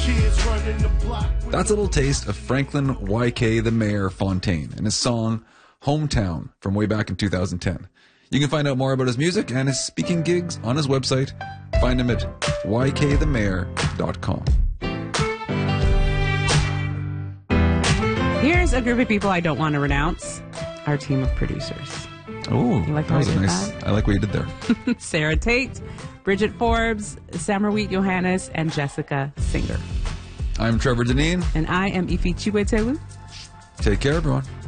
That's a little taste of Franklin YK the Mayor Fontaine and his song Hometown from way back in 2010. You can find out more about his music and his speaking gigs on his website. Find him at ykthemayor.com. Here's a group of people I don't want to renounce. Our team of producers. Oh, like that was a nice. I like what you did there. Sarah Tate, Bridget Forbes, Summer Wheat Johannes, and Jessica Singer. I'm Trevor Deneen. And I am Ifi Chiwetelu. Take care, everyone.